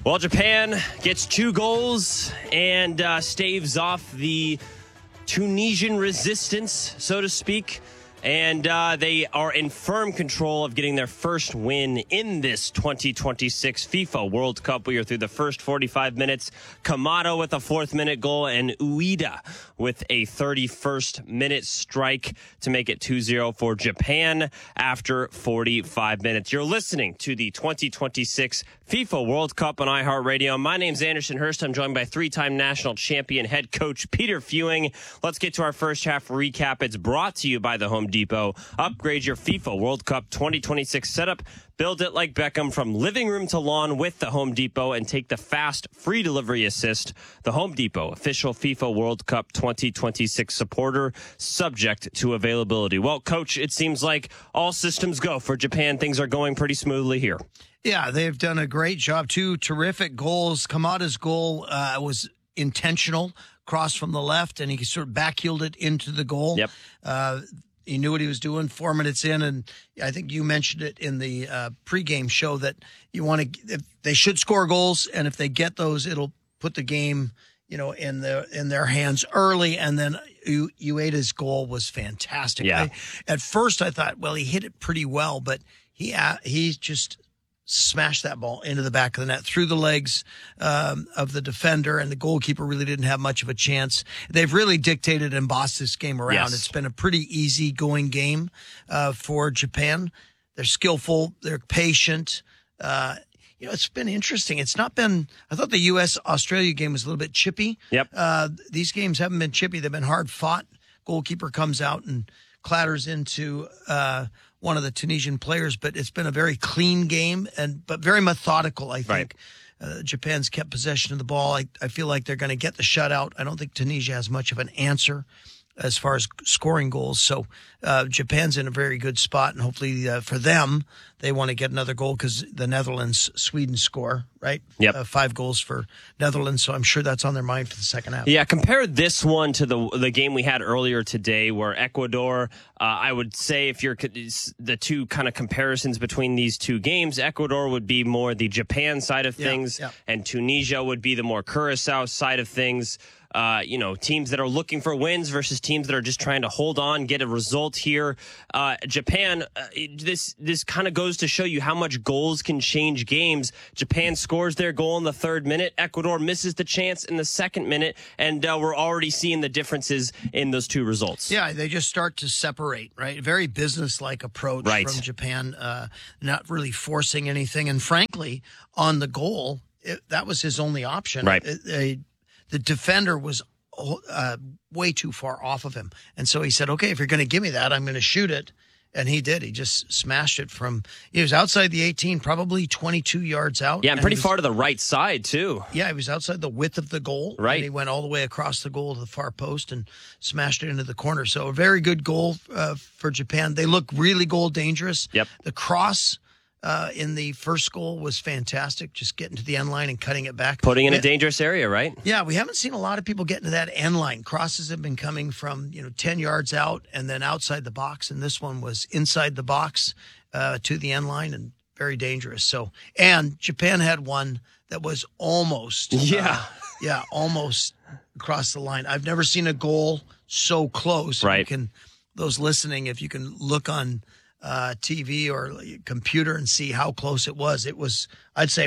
Well, Japan gets 2 goals and staves off the Tunisian resistance, so to speak. And they are in firm control of getting their first win in this 2026 FIFA World Cup. We are through the first 45 minutes. Kamada with a 4th-minute goal and Ueda with a 31st-minute strike to make it 2-0 for Japan after 45 minutes. You're listening to the 2026 FIFA World Cup on iHeartRadio. My name's Anderson Hurst. I'm joined by 3-time national champion head coach Peter Fewing. Let's get to our first half recap. It's brought to you by the Home Depot. Upgrade your FIFA World Cup 2026 setup. Build it like Beckham from living room to lawn with the Home Depot and take the fast free delivery assist. The Home Depot, official FIFA World Cup 2026 supporter, subject to availability. Well, Coach, it seems like all systems go for Japan. Things are going pretty smoothly here. Yeah, they've done a great job. 2 terrific goals. Kamada's goal was intentional, cross from the left, and he sort of backheeled it into the goal. Yep. He knew what he was doing 4 minutes in, and I think you mentioned it in the pregame show that you want to. They should score goals, and if they get those, it'll put the game, in their hands early. And then Ueda's goal was fantastic. Yeah. At first, I thought, well, he hit it pretty well, but he just smashed that ball into the back of the net through the legs of the defender, and the goalkeeper really didn't have much of a chance. They've really dictated and bossed this game around. Yes. It's been a pretty easy going game for Japan. They're skillful. They're patient. It's been interesting. It's not been, I thought the U.S.-Australia game was a little bit chippy. Yep. These games haven't been chippy. They've been hard fought. Goalkeeper comes out and clatters into one of the Tunisian players, but it's been a very clean game but very methodical, I think. Right. Japan's kept possession of the ball. I feel like they're going to get the shutout. I don't think Tunisia has much of an answer as far as scoring goals. So Japan's in a very good spot, and hopefully for them, they want to get another goal because the Netherlands, Sweden score, right? Yep. 5 goals for Netherlands, so I'm sure that's on their mind for the second half. Yeah, compare this one to the game we had earlier today where Ecuador, I would say if you're the two kind of comparisons between these two games, Ecuador would be more the Japan side of things, and Tunisia would be the more Curacao side of things. Teams that are looking for wins versus teams that are just trying to hold on, get a result here. Japan, this kind of goes to show you how much goals can change games. Japan scores their goal in the 3rd minute. Ecuador misses the chance in the 2nd minute, and we're already seeing the differences in those 2 results. Yeah, they just start to separate, right? Very business-like approach from Japan, not really forcing anything. And frankly, on the goal, that was his only option. Right. The defender was way too far off of him. And so he said, okay, if you're going to give me that, I'm going to shoot it. And he did. He just smashed it he was outside the 18, probably 22 yards out. Yeah, and pretty far to the right side, too. Yeah, he was outside the width of the goal. Right. And he went all the way across the goal to the far post and smashed it into the corner. So a very good goal for Japan. They look really goal dangerous. Yep. The cross in the first goal was fantastic, just getting to the end line and cutting it back. Putting in a dangerous area, right? Yeah, we haven't seen a lot of people getting to that end line. Crosses have been coming from 10 yards out and then outside the box, and this one was inside the box to the end line and very dangerous. So, and Japan had one that was almost, almost across the line. I've never seen a goal so close. Right. Those listening, if you can look on TV or computer and see how close it was, I'd say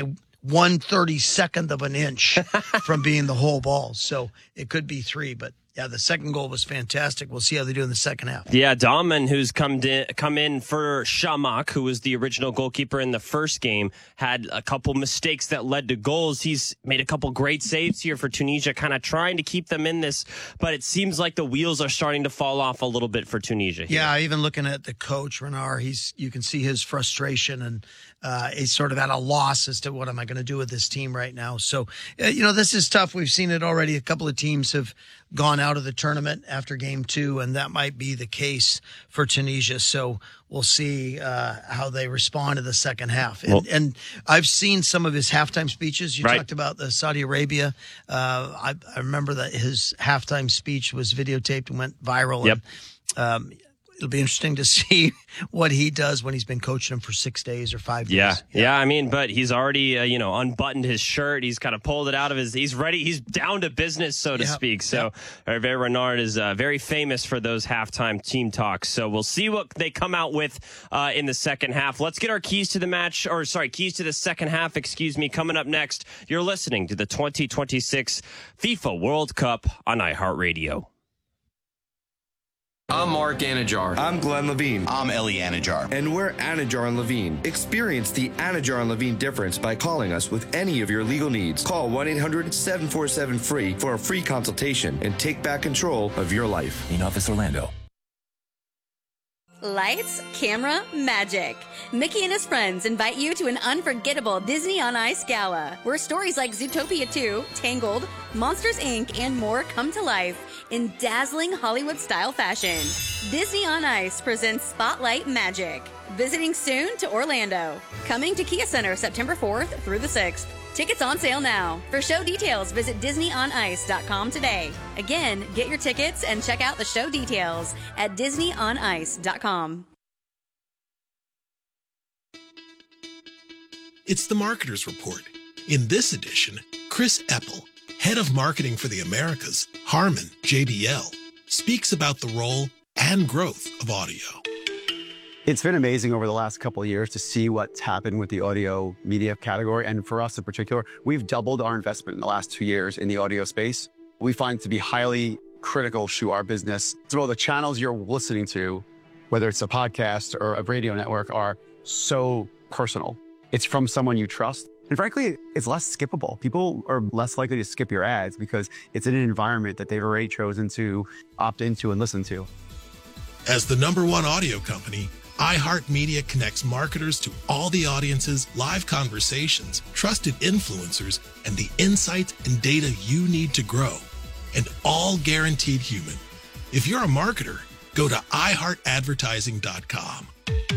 1/32 of an inch from being the whole ball. So it could be 3, but yeah, the second goal was fantastic. We'll see how they do in the second half. Yeah, Dahlman, who's come in for Shamak, who was the original goalkeeper in the first game, had a couple mistakes that led to goals. He's made a couple great saves here for Tunisia, kind of trying to keep them in this, but it seems like the wheels are starting to fall off a little bit for Tunisia here. Yeah, even looking at the coach, Renard, you can see his frustration, and he's sort of at a loss as to what am I going to do with this team right now. So, this is tough. We've seen it already. A couple of teams have gone out of the tournament after game 2, and that might be the case for Tunisia. So we'll see how they respond to the second half. And I've seen some of his halftime speeches. You talked about the Saudi Arabia. I remember that his halftime speech was videotaped and went viral. Yep. And, it'll be interesting to see what he does when he's been coaching him for 6 days or 5 days. Yeah. I mean, but he's already, unbuttoned his shirt. He's kind of pulled it out of he's ready. He's down to business, so to speak. So Hervé Renard is very famous for those halftime team talks. So we'll see what they come out with in the second half. Let's get our keys to the second half, coming up next. You're listening to the 2026 FIFA World Cup on iHeartRadio. I'm Mark Anajar. I'm Glenn Levine. I'm Eli Anajar. And we're Anajar and Levine. Experience the Anajar and Levine difference by calling us with any of your legal needs. Call 1-800-747-FREE for a free consultation and take back control of your life. In Office Orlando. Lights, camera, magic. Mickey and his friends invite you to an unforgettable Disney on Ice gala, where stories like Zootopia 2, Tangled, Monsters, Inc., and more come to life in dazzling Hollywood-style fashion. Disney on Ice presents Spotlight Magic. Visiting soon to Orlando. Coming to Kia Center September 4th through the 6th. Tickets on sale now. For show details, visit DisneyOnIce.com today. Again, get your tickets and check out the show details at DisneyOnIce.com. It's the Marketer's Report. In this edition, Chris Eppel, head of marketing for the Americas, Harman JBL, speaks about the role and growth of audio. It's been amazing over the last couple of years to see what's happened with the audio media category. And for us in particular, we've doubled our investment in the last 2 years in the audio space. We find it to be highly critical to our business. So the channels you're listening to, whether it's a podcast or a radio network, are so personal. It's from someone you trust. And frankly, it's less skippable. People are less likely to skip your ads because it's in an environment that they've already chosen to opt into and listen to. As the #1 audio company, iHeartMedia connects marketers to all the audiences, live conversations, trusted influencers, and the insights and data you need to grow. And all guaranteed human. If you're a marketer, go to iHeartAdvertising.com.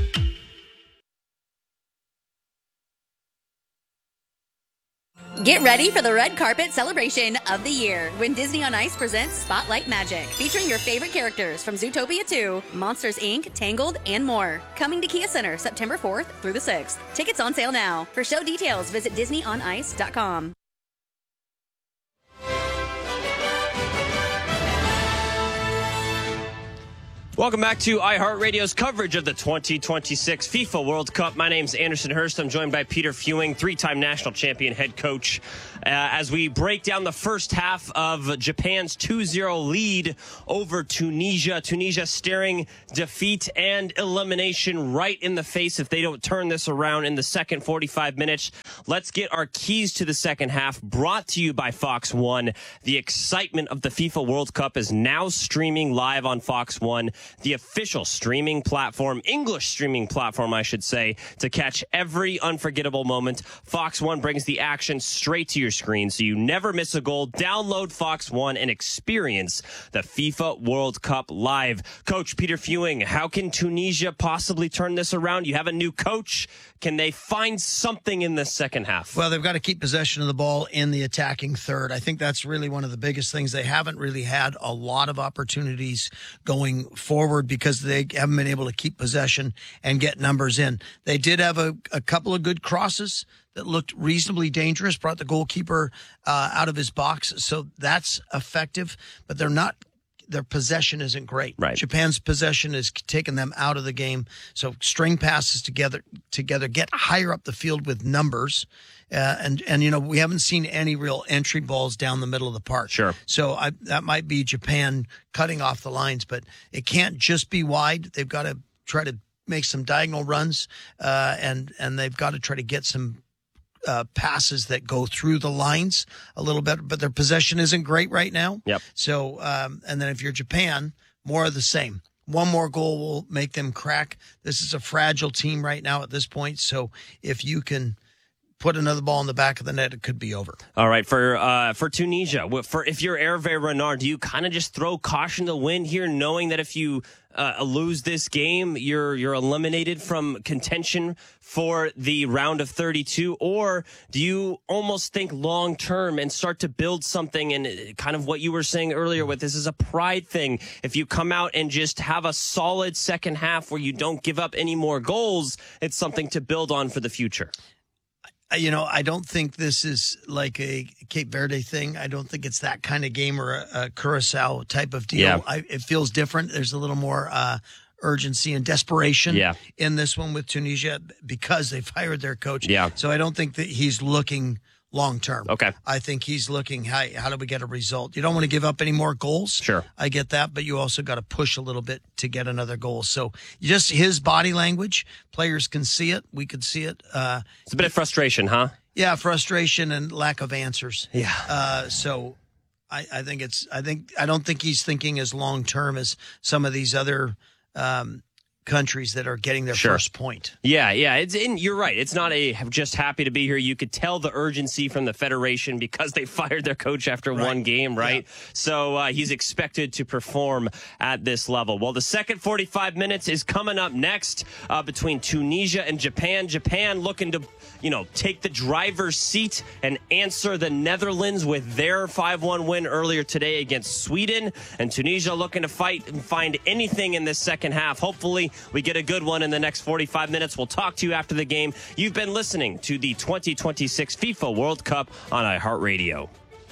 Get ready for the red carpet celebration of the year when Disney on Ice presents Spotlight Magic, featuring your favorite characters from Zootopia 2, Monsters, Inc., Tangled, and more. Coming to Kia Center September 4th through the 6th. Tickets on sale now. For show details, visit DisneyOnIce.com. Welcome back to iHeartRadio's coverage of the 2026 FIFA World Cup. My name's Anderson Hurst. I'm joined by Peter Fewing, three-time national champion head coach, as we break down the first half of Japan's 2-0 lead over Tunisia. Tunisia staring defeat and elimination right in the face if they don't turn this around in the second 45 minutes. Let's get our keys to the second half, brought to you by Fox One. The excitement of the FIFA World Cup is now streaming live on Fox One, the official streaming platform, English streaming platform, I should say, to catch every unforgettable moment. Fox One brings the action straight to your screen, so you never miss a goal. Download Fox One and experience the FIFA World Cup live. Coach Peter Fewing, how can Tunisia possibly turn this around? You have a new coach. Can they find something in the second half? Well, they've got to keep possession of the ball in the attacking third. I think that's really one of the biggest things. They haven't really had a lot of opportunities going forward because they haven't been able to keep possession and get numbers in. They did have a couple of good crosses that looked reasonably dangerous, brought the goalkeeper out of his box. So that's effective, but their possession isn't great. Right. Japan's possession is taking them out of the game. So string passes together, get higher up the field with numbers. And we haven't seen any real entry balls down the middle of the park. Sure. So that might be Japan cutting off the lines, but it can't just be wide. They've got to try to make some diagonal runs, and they've got to try to get some passes that go through the lines a little bit, but their possession isn't great right now. Yep. So, and then if you're Japan, more of the same. One more goal will make them crack. This is a fragile team right now at this point. So if you can put another ball in the back of the net, it could be over. All right, for Tunisia, if you're Hervé Renard, do you kind of just throw caution to the wind here, knowing that if you lose this game, you're eliminated from contention for the round of 32? Or do you almost think long term and start to build something, and kind of what you were saying earlier with this is a pride thing? If you come out and just have a solid second half where you don't give up any more goals, it's something to build on for the future. I don't think this is like a Cape Verde thing. I don't think it's that kind of game or a Curacao type of deal. Yeah. It feels different. There's a little more urgency and desperation in this one with Tunisia because they fired their coach. Yeah. So I don't think that he's looking long term. Okay. I think he's looking, how do we get a result? You don't want to give up any more goals. Sure. I get that, but you also got to push a little bit to get another goal. So just his body language, players can see it. We could see it. It's a bit of frustration, huh? Yeah, frustration and lack of answers. Yeah. So I don't think he's thinking as long term as some of these other countries that are getting their first point. Yeah. You're right. It's not just happy to be here. You could tell the urgency from the federation because they fired their coach after one game, right? Yeah. So he's expected to perform at this level. Well, the second 45 minutes is coming up next between Tunisia and Japan. Japan looking to, take the driver's seat and answer the Netherlands with their 5-1 win earlier today against Sweden. And Tunisia looking to fight and find anything in this second half. Hopefully, we get a good one in the next 45 minutes. We'll talk to you after the game. You've been listening to the 2026 FIFA World Cup on iHeartRadio.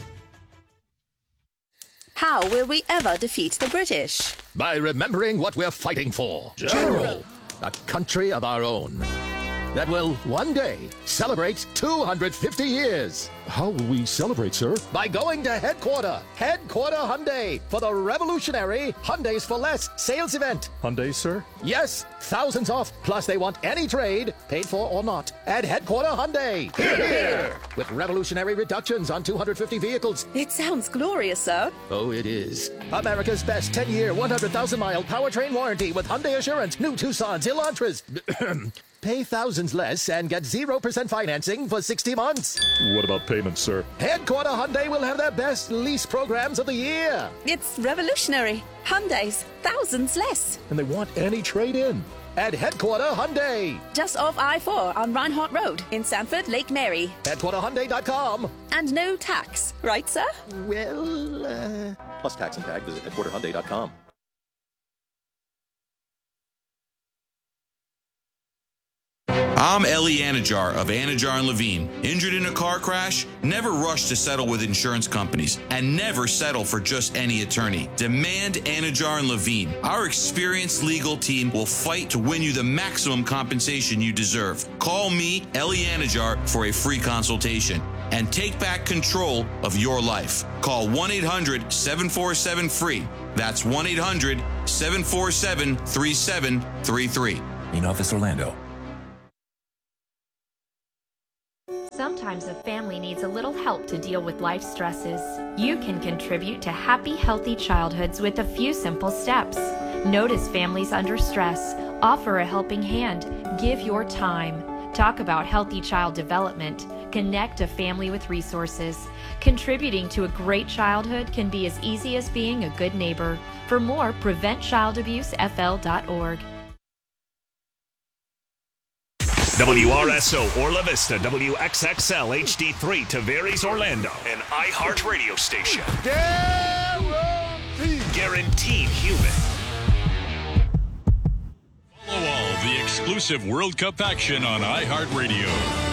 How will we ever defeat the British? By remembering what we're fighting for. General. A country of our own that will one day celebrate 250 years. How will we celebrate, sir? By going to Headquarter Hyundai, for the revolutionary Hyundais for Less sales event. Hyundai, sir? Yes, thousands off, plus they want any trade, paid for or not, at Headquarter Hyundai. Here! With revolutionary reductions on 250 vehicles. It sounds glorious, sir. Oh, it is. America's best 10-year, 100,000-mile powertrain warranty with Hyundai Assurance, new Tucsons, Elantras. Pay thousands less and get 0% financing for 60 months. What about payments, sir? Headquarter Hyundai will have their best lease programs of the year. It's revolutionary. Hyundai's thousands less. And they want any trade-in. At Headquarter Hyundai. Just off I-4 on Reinhardt Road in Sanford, Lake Mary. HeadquarterHyundai.com. And no tax, right, sir? Well, plus tax and tag, visit HeadquarterHyundai.com. I'm Ellie Anajar of Anajar & Levine. Injured in a car crash? Never rush to settle with insurance companies, and never settle for just any attorney. Demand Anajar & Levine. Our experienced legal team will fight to win you the maximum compensation you deserve. Call me, Ellie Anajar, for a free consultation and take back control of your life. Call 1-800-747-FREE. That's 1-800-747-3733. In Office Orlando. Sometimes a family needs a little help to deal with life stresses. You can contribute to happy, healthy childhoods with a few simple steps. Notice families under stress. Offer a helping hand. Give your time. Talk about healthy child development. Connect a family with resources. Contributing to a great childhood can be as easy as being a good neighbor. For more, preventchildabusefl.org. WRSO Orla Vista, WXXL HD3 Tavares Orlando, an iHeart radio station. Guaranteed human. Follow all the exclusive World Cup action on iHeartRadio.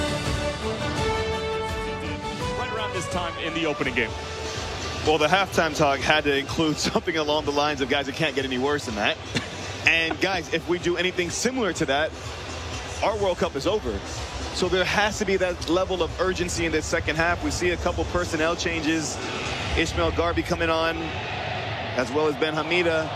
Right around this time in the opening game. Well, the halftime talk had to include something along the lines of, guys, it can't get any worse than that. And guys, if we do anything similar to that, our World Cup is over. So there has to be that level of urgency in the second half. We see a couple personnel changes. Ismail Garbi coming on, as well as Ben Hamida.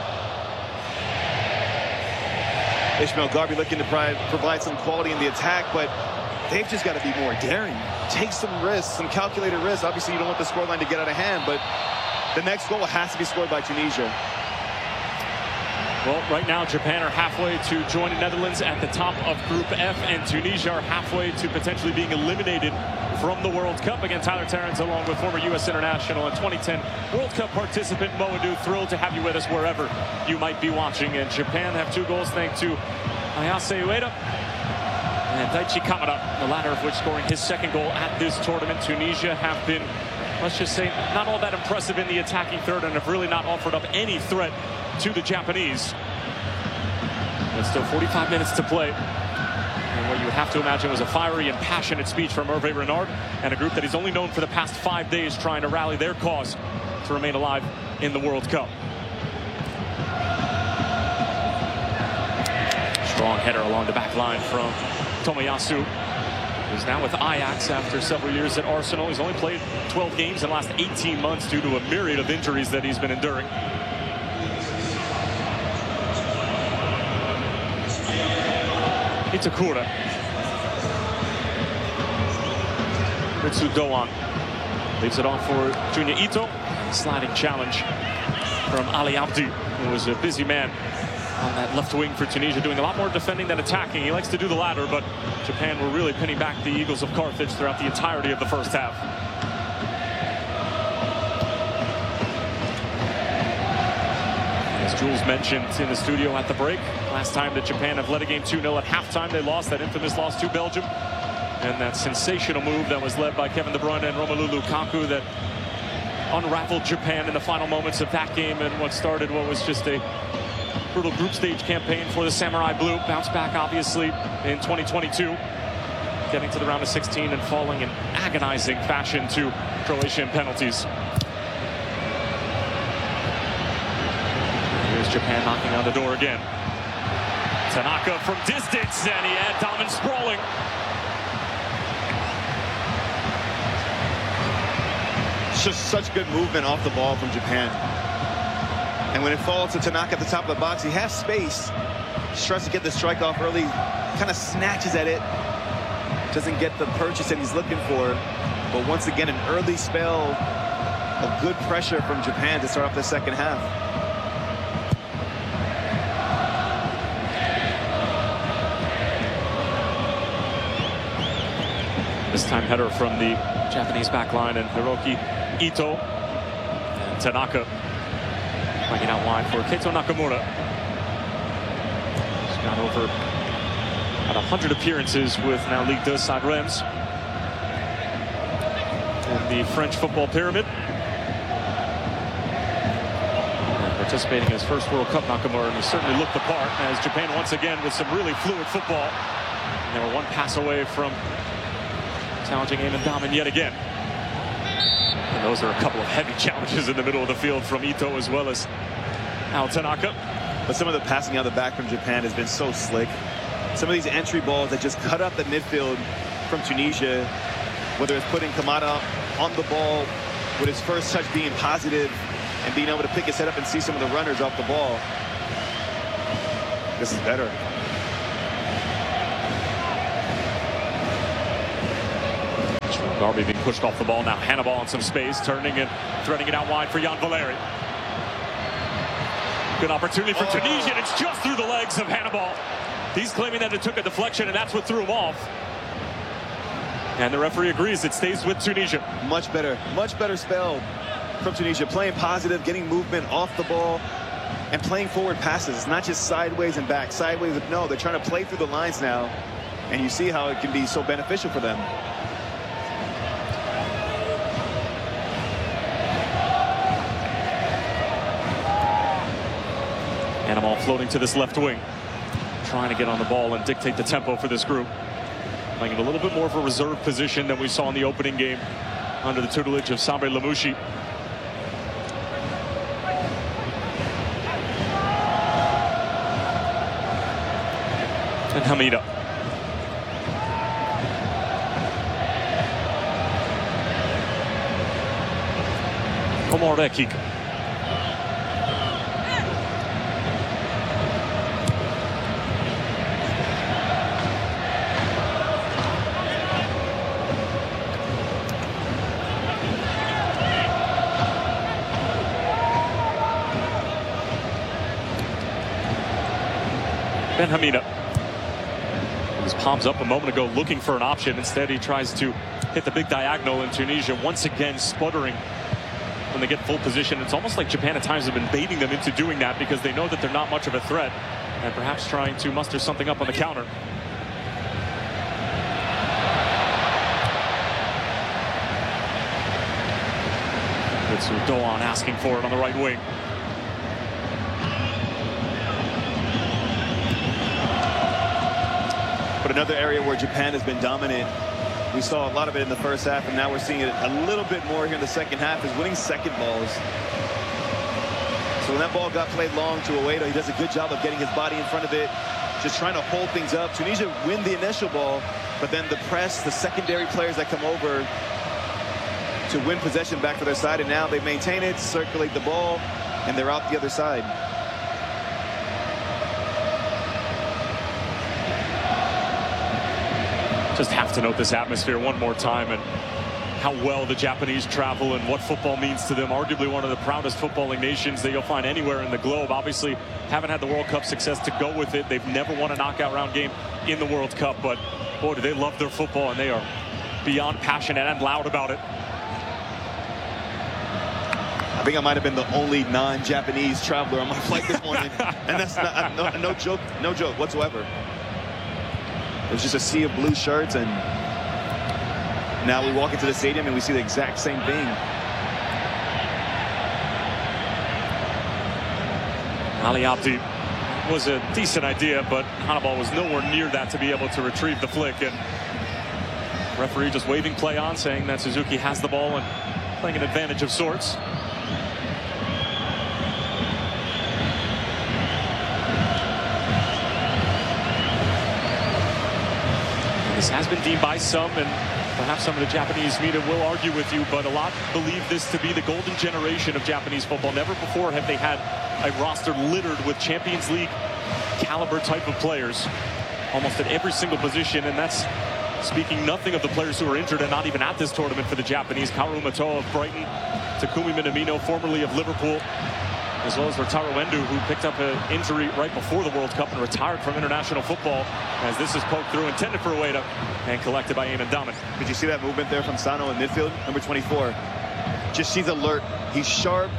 Ismail Garbi looking to provide some quality in the attack, but they've just got to be more daring. Take some risks, some calculated risks. Obviously, you don't want the scoreline to get out of hand, but the next goal has to be scored by Tunisia. Well, right now, Japan are halfway to joining Netherlands at the top of Group F, and Tunisia are halfway to potentially being eliminated from the World Cup. Again, Tyler Terrence, along with former U.S. international and 2010 World Cup participant Mo Adu, thrilled to have you with us wherever you might be watching. And Japan have 2 goals thanks to Ayase Ueda and Daichi Kamada, the latter of which scoring his 2nd goal at this tournament. Tunisia have been, let's just say, not all that impressive in the attacking third and have really not offered up any threat to the Japanese. But still 45 minutes to play. And what you would have to imagine was a fiery and passionate speech from Hervé Renard and a group that he's only known for the past 5 days trying to rally their cause to remain alive in the World Cup. Strong header along the back line from Tomoyasu, who's now with Ajax after several years at Arsenal. He's only played 12 games in the last 18 months due to a myriad of injuries that he's been enduring. Itakura. Ritsu Doan leaves it off for Junya Ito. Sliding challenge from Ali Abdi, who was a busy man on that left wing for Tunisia, doing a lot more defending than attacking. He likes to do the latter, but Japan were really pinning back the Eagles of Carthage throughout the entirety of the first half. As Jules mentioned in the studio at the break, last time that Japan have led a game 2-0 at halftime, they lost that infamous loss to Belgium. And that sensational move that was led by Kevin De Bruyne and Romelu Lukaku that unraveled Japan in the final moments of that game, and what started what was just a brutal group stage campaign for the Samurai Blue. Bounced back, obviously, in 2022, getting to the round of 16 and falling in agonizing fashion to Croatia in penalties. Here's Japan knocking on the door again. Tanaka from distance, and he had Dahmen sprawling. It's just such good movement off the ball from Japan. And when it falls to Tanaka at the top of the box, he has space. He tries to get the strike off early, kind of snatches at it. Doesn't get the purchase that he's looking for. But once again, an early spell of good pressure from Japan to start off the second half. This time header from the Japanese backline, and Hiroki Ito and Tanaka bringing out wide for Keito Nakamura. He's got over about 100 appearances with now Ligue 2 side Reims in the French football pyramid. And participating in his first World Cup, Nakamura, and he certainly looked the part as Japan once again with some really fluid football. And they were one pass away from challenging Eamon Dahmen yet again. And those are a couple of heavy challenges in the middle of the field from Ito as well as Al Tanaka. But some of the passing out the back from Japan has been so slick. Some of these entry balls that just cut up the midfield from Tunisia, whether it's putting Kamada on the ball with his first touch being positive and being able to pick his head up and see some of the runners off the ball. This is better. Garby being pushed off the ball. Now Hannibal in some space, turning and threading it out wide for Jan Valeri. Good opportunity for Tunisia, and it's just through the legs of Hannibal. He's claiming that it took a deflection, and that's what threw him off. And the referee agrees it stays with Tunisia. Much better spell from Tunisia. Playing positive, getting movement off the ball, and playing forward passes. It's not just sideways and back. Sideways, no, they're trying to play through the lines now. And you see how it can be so beneficial for them. Hannibal floating to this left wing, trying to get on the ball and dictate the tempo for this group. Playing in a little bit more of a reserve position than we saw in the opening game under the tutelage of Sabri Lamouchi. And Hamida. Komoreki. Benhamina. His palms up a moment ago looking for an option. Instead, he tries to hit the big diagonal, and Tunisia once again sputtering when they get full position. It's almost like Japan at times have been baiting them into doing that because they know that they're not much of a threat and perhaps trying to muster something up on the counter. It's Doan asking for it on the right wing. But another area where Japan has been dominant, we saw a lot of it in the first half, and now we're seeing it a little bit more here in the second half, is winning second balls. So when that ball got played long to Ueda, he does a good job of getting his body in front of it, just trying to hold things up. Tunisia win the initial ball, but then the press, the secondary players that come over to win possession back for their side, and now they maintain it, circulate the ball, and they're out the other side. Just have to note this atmosphere one more time and how well the Japanese travel and what football means to them. Arguably one of the proudest footballing nations that you'll find anywhere in the globe. Obviously haven't had the World Cup success to go with it. They've never won a knockout round game in the World Cup, but boy, do they love their football, and they are beyond passionate and loud about it. I think I might have been the only non-Japanese traveler on my flight this morning, and that's not, no joke whatsoever. It was just a sea of blue shirts, and now we walk into the stadium and we see the exact same thing. Ali Abdi was a decent idea, but Hannibal was nowhere near that to be able to retrieve the flick, and referee just waving play on, saying that Suzuki has the ball and playing an advantage of sorts. This has been deemed by some, and perhaps some of the Japanese media will argue with you, but a lot believe this to be the golden generation of Japanese football. Never before have they had a roster littered with Champions League caliber type of players almost at every single position, and that's speaking nothing of the players who are injured and not even at this tournament for the Japanese. Kaoru Matoa of Brighton, Takumi Minamino, formerly of Liverpool, as well as Wataru Endo, who picked up an injury right before the World Cup and retired from international football, as this is poked through, intended for Ueda, and collected by Eamon Daman. Did you see that movement there from Sano in midfield? Number 24. Just, he's alert. He's sharp.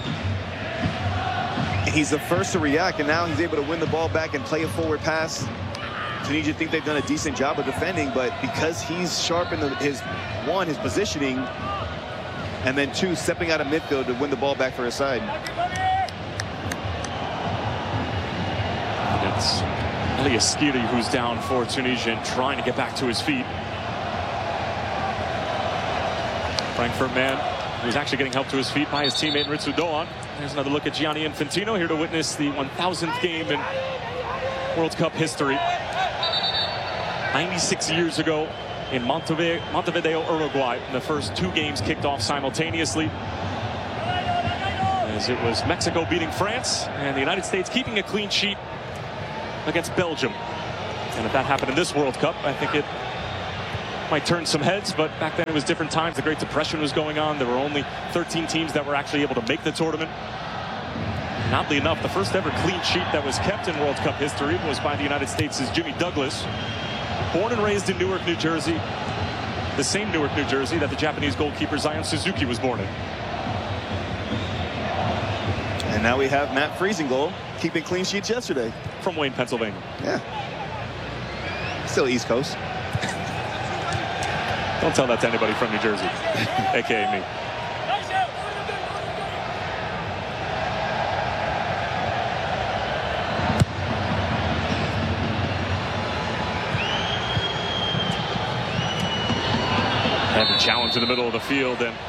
He's the first to react, and now he's able to win the ball back and play a forward pass. Tunisia think they've done a decent job of defending, but because he's sharp in his positioning, and then two, stepping out of midfield to win the ball back for his side. It's Elias Skiri who's down for Tunisia and trying to get back to his feet. Frankfurt man who's actually getting helped to his feet by his teammate Ritsu Doan. There's another look at Gianni Infantino here to witness the 1,000th game in World Cup history. 96 years ago in Montevideo, Uruguay. The first two games kicked off simultaneously, as it was Mexico beating France and the United States keeping a clean sheet against Belgium. And if that happened in this World Cup, I think it might turn some heads, but back then it was different times. The Great Depression was going on. There were only 13 teams that were actually able to make the tournament. And oddly enough, the first ever clean sheet that was kept in World Cup history was by the United States' Jimmy Douglas, born and raised in Newark, New Jersey, the same Newark, New Jersey that the Japanese goalkeeper Zion Suzuki was born in. And now we have Matt Friesengol keeping clean sheets yesterday. From Wayne, Pennsylvania. Yeah. Still East Coast. Don't tell that to anybody from New Jersey, a.k.a. me. Heavy challenge in the middle of the field, and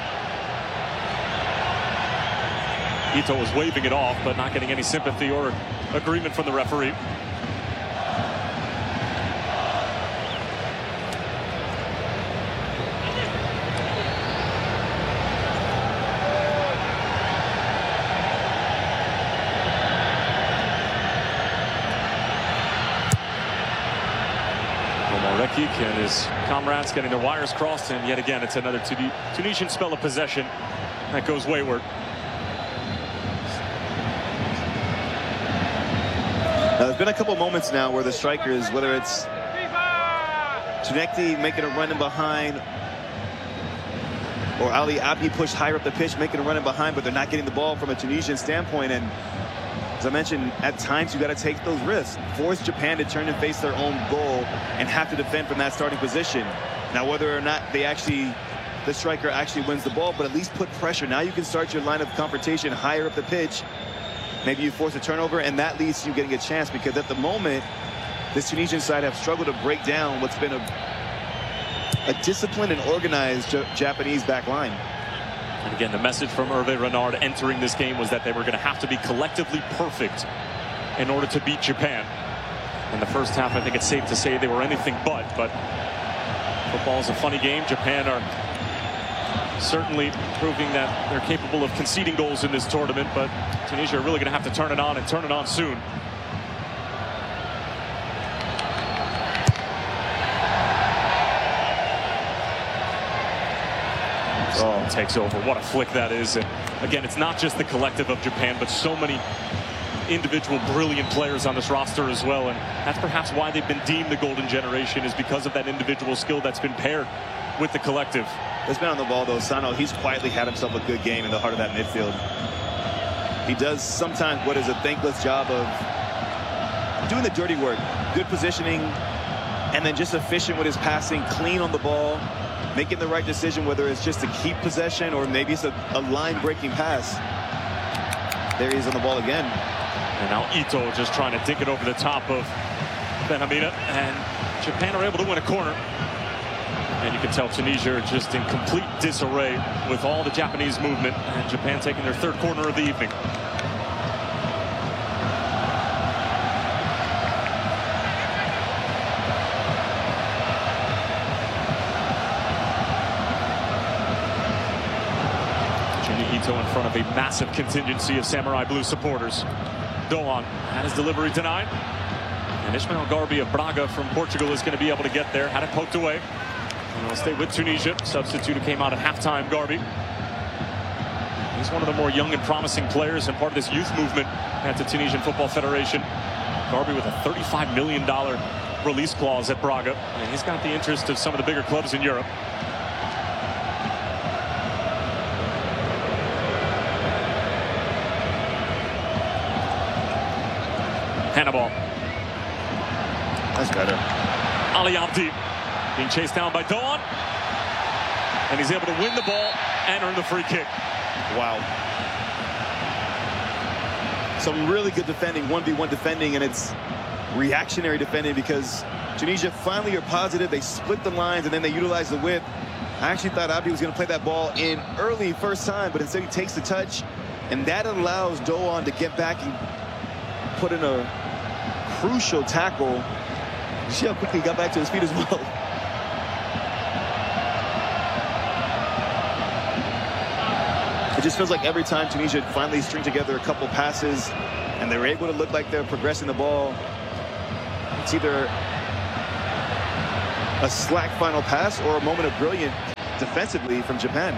Ito was waving it off, but not getting any sympathy or agreement from the referee. Rekik and his comrades getting their wires crossed, and yet again it's another Tunisian spell of possession that goes wayward. There's been a couple moments now where the strikers, whether it's Tchouameni making a run in behind, or Ali Abdi pushed higher up the pitch, making a run in behind, but they're not getting the ball from a Tunisian standpoint. And as I mentioned, at times you got to take those risks. Force Japan to turn and face their own goal and have to defend from that starting position. Now, whether or not the striker actually wins the ball, but at least put pressure. Now you can start your line of confrontation higher up the pitch. Maybe you force a turnover, and that leads to you getting a chance, because at the moment, this Tunisian side have struggled to break down what's been a disciplined and organized Japanese back line. And again, the message from Hervé Renard entering this game was that they were going to have to be collectively perfect in order to beat Japan. In the first half, I think it's safe to say they were anything but football is a funny game. Japan are certainly proving that they're capable of conceding goals in this tournament, but Tunisia are really going to have to turn it on, and turn it on soon. Oh, takes over. What a flick that is. And again, it's not just the collective of Japan, but so many individual brilliant players on this roster as well. And that's perhaps why they've been deemed the golden generation, is because of that individual skill that's been paired with the collective. That's been on the ball, though. Sano, he's quietly had himself a good game in the heart of that midfield. He does sometimes what is a thankless job of doing the dirty work. Good positioning, and then just efficient with his passing, clean on the ball, making the right decision, whether it's just to keep possession or maybe it's a line-breaking pass. There he is on the ball again. And now Ito just trying to dink it over the top of Benhamina, and Japan are able to win a corner. And you can tell Tunisia are just in complete disarray with all the Japanese movement, and Japan taking their third corner of the evening. Ito in front of a massive contingency of Samurai Blue supporters. Doan had his delivery denied. And Ismael Garbi of Braga from Portugal is going to be able to get there. Had it poked away. And he'll stay with Tunisia. Substitute who came out at halftime, Garbi. He's one of the more young and promising players and part of this youth movement at the Tunisian Football Federation. Garbi with a $35 million release clause at Braga. And he's got the interest of some of the bigger clubs in Europe. Hannibal. That's better. Ali Abdi being chased down by Doan. And he's able to win the ball and earn the free kick. Wow. Some really good defending, 1v1 defending, and it's reactionary defending because Tunisia finally are positive. They split the lines and then they utilize the width. I actually thought Abdi was going to play that ball in early first time, but instead he takes the touch, and that allows Doan to get back and put in a crucial tackle. You see how quickly he got back to his feet as well. It just feels like every time Tunisia finally string together a couple passes and they were able to look like they're progressing the ball, it's either a slack final pass or a moment of brilliant defensively from Japan.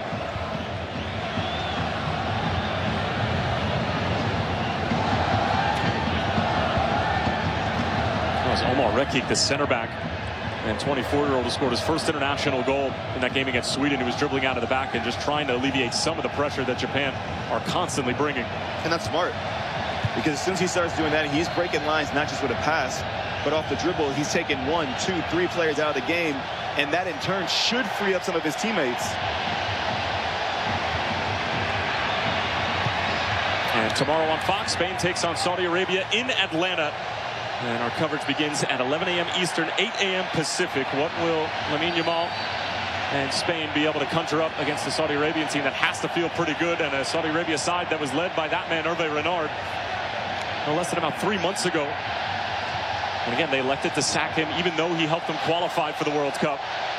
Omar Rekik, the center back and 24-year-old, who scored his first international goal in that game against Sweden. He was dribbling out of the back and just trying to alleviate some of the pressure that Japan are constantly bringing. And that's smart, because as soon as he starts doing that, he's breaking lines not just with a pass, but off the dribble. He's taking 1, 2, 3 players out of the game, and that in turn should free up some of his teammates. And tomorrow on Fox, Spain takes on Saudi Arabia in Atlanta. And our coverage begins at 11 a.m. Eastern, 8 a.m. Pacific. What will Lamine Yamal and Spain be able to conjure up against the Saudi Arabian team that has to feel pretty good, and a Saudi Arabia side that was led by that man, Hervé Renard, no less than about 3 months ago. And again, they elected to sack him even though he helped them qualify for the World Cup.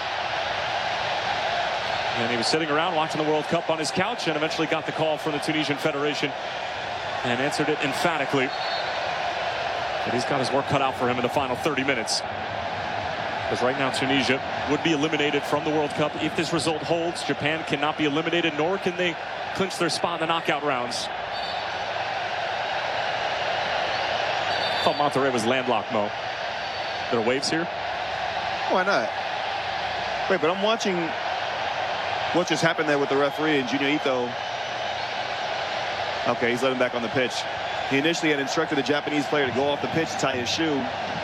And he was sitting around watching the World Cup on his couch and eventually got the call from the Tunisian Federation and answered it emphatically. But he's got his work cut out for him in the final 30 minutes. Because right now Tunisia would be eliminated from the World Cup if this result holds. Japan cannot be eliminated, nor can they clinch their spot in the knockout rounds. thought Monterrey was landlocked, Mo. There are waves here? Why not? Wait, but I'm watching what just happened there with the referee and Junior Ito. Okay, he's let him back on the pitch. He initially had instructed the Japanese player to go off the pitch to tie his shoe.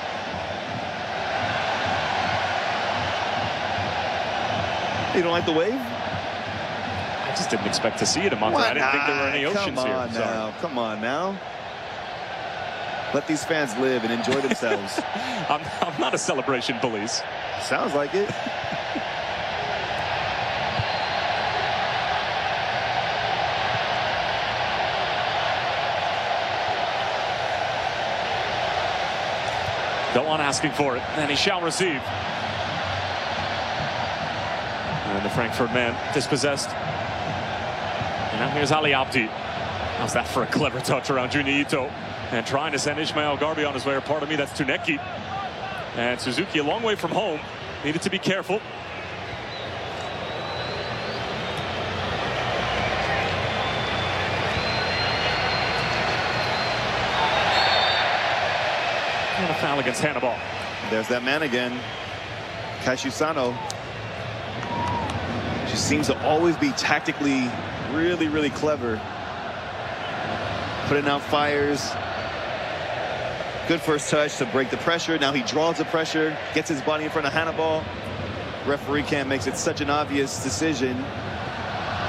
You don't like the wave? I just didn't expect to see it in Monterrey. I didn't think there were any oceans here. Come on now. Let these fans live and enjoy themselves. I'm not a celebration police. Sounds like it. Go on asking for it, and he shall receive. And the Frankfurt man dispossessed. And now here's Ali Abdi. How's that for a clever touch around Junior Ito? And trying to send Ismail Garbi on his way. Or part of me, that's Tuneki. And Suzuki a long way from home. Needed to be careful. And a foul against Hannibal. There's that man again. Kaishu Sano. Just seems to always be tactically really, really clever. Putting out fires. Good first touch to break the pressure. Now he draws the pressure, gets his body in front of Hannibal. Referee Cam makes it such an obvious decision.